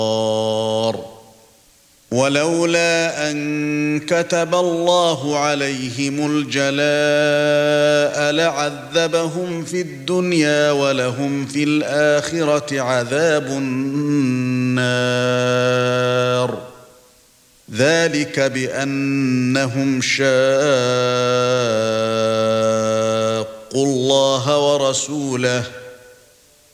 ولولا أن كتب الله عليهم الجلاء لعذبهم في الدنيا ولهم في الآخرة عذاب النار ذلك بأنهم شاقوا الله ورسوله